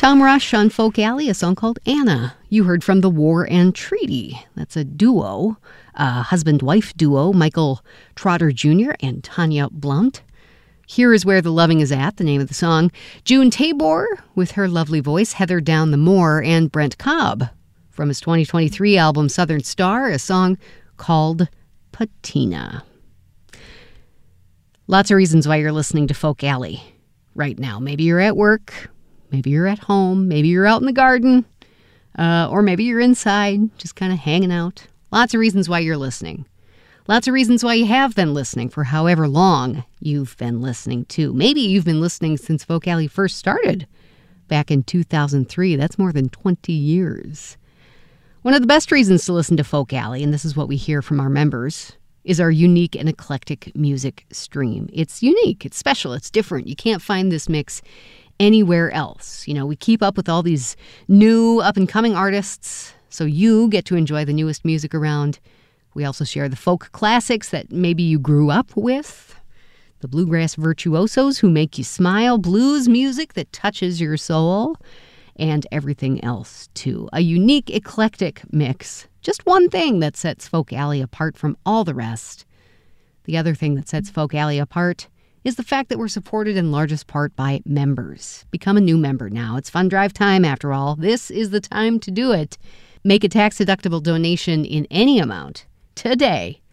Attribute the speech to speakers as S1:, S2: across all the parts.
S1: Tom Rush on Folk Alley, a song called Anna. You heard from The War and Treaty. That's a duo, a husband-wife duo, Michael Trotter Jr. and Tanya Blount. Here Is Where the Loving Is At, the name of the song. June Tabor, with her lovely voice, Heather Down the Moor, and Brent Cobb from his 2023 album Southern Star, a song called Patina. Lots of reasons why you're listening to Folk Alley right now. Maybe you're at work. Maybe you're at home, maybe you're out in the garden, or maybe you're inside, just kind of hanging out. Lots of reasons why you're listening. Lots of reasons why you have been listening for however long you've been listening to. Maybe you've been listening since Folk Alley first started back in 2003. That's more than 20 years. One of the best reasons to listen to Folk Alley, and this is what we hear from our members, is our unique and eclectic music stream. It's unique, it's special, it's different. You can't find this mix anywhere else. You know, we keep up with all these new up-and-coming artists, so you get to enjoy the newest music around. We also share the folk classics that maybe you grew up with, the bluegrass virtuosos who make you smile, blues music that touches your soul, and everything else, too. A unique, eclectic mix. Just one thing that sets Folk Alley apart from all the rest. The other thing that sets Folk Alley apart is the fact that we're supported in largest part by members. Become a new member now. It's fund drive time, after all. This is the time to do it. Make a tax-deductible donation in any amount today.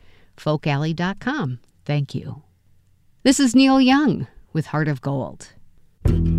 S1: folkalley.com. Thank you. This is Neil Young with Heart of Gold.